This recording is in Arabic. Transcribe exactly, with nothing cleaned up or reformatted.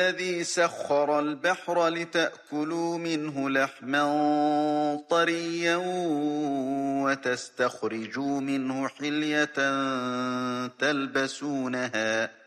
الذي سخر البحر لتأكلوا منه لحما طريا وتستخرجوا منه حلية تلبسونها